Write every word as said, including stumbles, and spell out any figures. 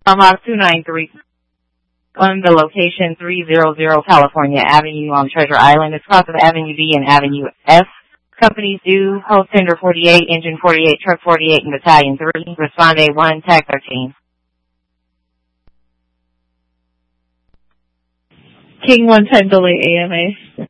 Mark two nine three. On the location three hundred California Avenue on Treasure Island. It's cross of Avenue D and Avenue F. Companies do host tender forty-eight, engine forty-eight, truck forty-eight, and battalion three. Respond A one, tag thirteen. King one ten delay A M A.